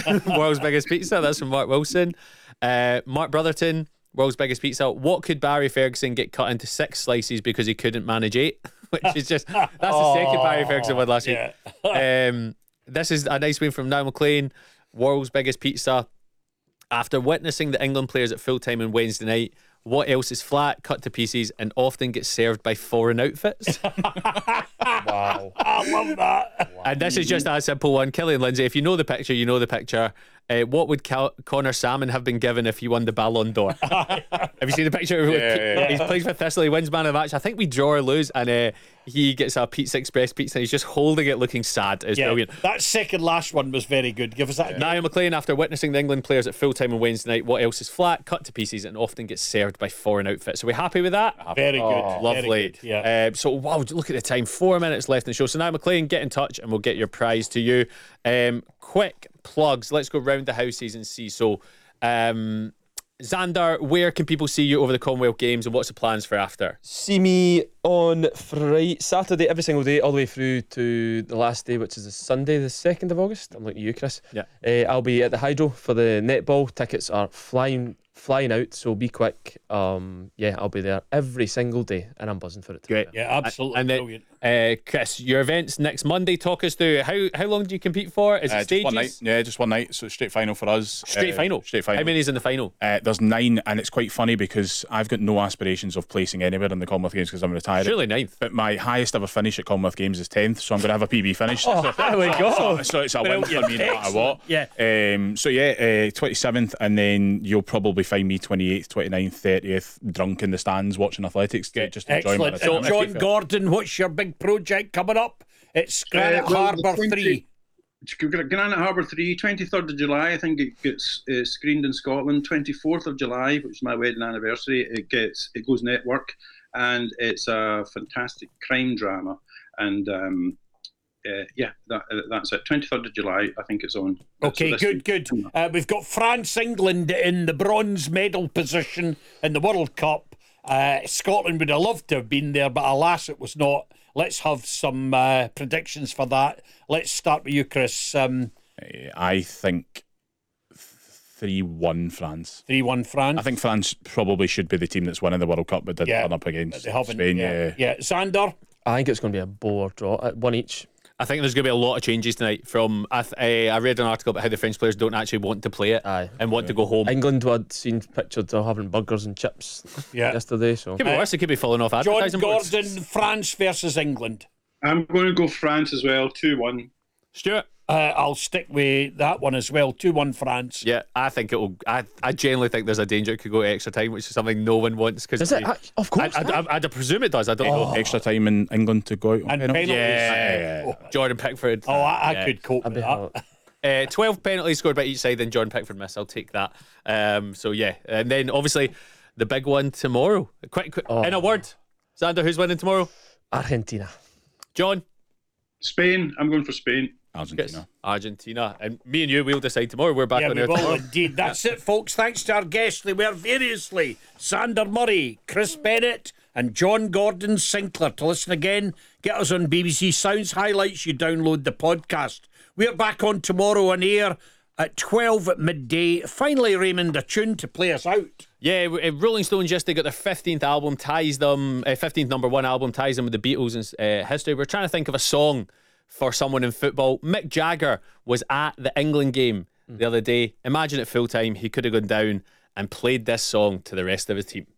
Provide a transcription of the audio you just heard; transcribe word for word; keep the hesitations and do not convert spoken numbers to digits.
World's biggest pizza. That's from Mark Wilson. Uh, Mark Brotherton, world's biggest pizza. What could Barry Ferguson get cut into six slices because he couldn't manage eight? Which is just, that's the second Barry Ferguson one last yeah. week. Um, this is a nice one from Niall McLean. World's biggest pizza. After witnessing the England players at full time on Wednesday night, what else is flat, cut to pieces, and often gets served by foreign outfits? Wow. I love that. Wow. And this is just a simple one. Killian Lindsay, if you know the picture, you know the picture. Uh, what would Cal- Connor Salmon have been given if he won the Ballon d'Or? Have you seen the picture? Yeah, yeah. He's plays for Thistle, he wins man of the match. I think we draw or lose, and uh, he gets a Pizza Express pizza, and he's just holding it looking sad. It's Yeah, brilliant. that second last one was very good. Give us that. Niall McLean, after witnessing the England players at full time on Wednesday night, what else is flat, cut to pieces, and often gets served by foreign outfits? Are we happy with that? Very good. Oh, lovely. Very good. Yeah. Um, so, wow, look at the time. Four minutes left in the show. So, Niall McLean, get in touch and we'll get your prize to you. Um, quick plugs. Let's go round the houses and see. So, um, Xander, where can people see you over the Commonwealth Games and what's the plans for after? See me on Friday, Saturday, every single day, all the way through to the last day, which is the Sunday, the second of August. I'm looking at you, Chris. Yeah. Uh, I'll be at the Hydro for the netball. Tickets are flying flying out, so be quick. Um, yeah, I'll be there every single day, and I'm buzzing for it. Great. Yeah, absolutely And then, brilliant. uh, Chris, your events next Monday. Talk us through how how long do you compete for? Is it Uh, just stages? one night. Yeah, just one night. So straight final for us. Straight Uh, final. Straight final. How many is in the final? Uh, there's nine, and it's quite funny because I've got no aspirations of placing anywhere in the Commonwealth Games because I'm retired. Surely ninth. But my highest ever finish at Commonwealth Games is tenth, so I'm going to have a P B finish. Oh, there we go. So, so it's a win for me no matter what. Yeah. Um, so yeah, uh, twenty-seventh, and then you'll probably find me twenty-eighth, twenty-ninth, thirtieth, drunk in the stands watching athletics. to Just enjoy my Excellent. So, retirement. John Gordon, what's your big project coming up? It's Granite Uh, well, Harbour the twenty three. Granite Harbour three, twenty-third of July, I think it gets uh, screened in Scotland. twenty-fourth of July, which is my wedding anniversary, it gets it goes network, and it's a fantastic crime drama. And um, uh, yeah, that, uh, that's it. twenty-third of July, I think it's on. Okay, So this good, week. good. Uh, we've got France, England in the bronze medal position in the World Cup. Uh, Scotland would have loved to have been there, but alas, it was not. Let's have some uh, predictions for that. Let's start with you, Chris. Um, Uh, I think three one France. three one France. I think France probably should be the team that's winning the World Cup, but didn't Yeah, turn up but against they haven't. Spain. yeah. Yeah. yeah. Xander? I think it's going to be a bow or draw at one each. I think there's going to be a lot of changes tonight. From I, th- uh, I read an article about how the French players don't actually want to play it Aye. and want to go home. England, I'd seen pictures of having burgers and chips Yeah. yesterday. So Could be worse. It could be falling off John advertising boards. Gordon, France versus England. I'm going to go France as well, two one. Stuart. Uh, I'll stick with that one as well. two one France. Yeah, I think it will. I, I genuinely think there's a danger it could go to extra time, which is something no one wants. Cause Does it? I- of course. I, I, I, I'd presume it does. I don't know. Extra time in England to go out on And penalties. penalties. Yeah, Oh, Jordan Pickford. oh, I, I Yeah. could cope I'd with be that. hot. Uh, twelve penalties scored by each side, then Jordan Pickford missed. I'll take that. Um, so yeah, and then obviously the big one tomorrow. Quick, quick Oh. in a word, Xander, who's winning tomorrow? Argentina. John. Spain, I'm going for Spain. Argentina. Argentina. And me and you, we'll decide tomorrow. We're back Yeah, on we air will tomorrow. indeed. That's it, folks. Thanks to our guests. They were variously Sander Murray, Chris Bennett, and John Gordon Sinclair. To listen again, get us on B B C Sounds Highlights. You download the podcast. We're back on tomorrow on air at twelve at midday. Finally, Raymond, a tune to play us out. Yeah, uh, Rolling Stones yesterday got their fifteenth album, ties them, uh, fifteenth number one album, ties them with the Beatles in uh, history. We're trying to think of a song for someone in football. Mick Jagger was at the England game the other day. Imagine at full time, he could have gone down and played this song to the rest of his team.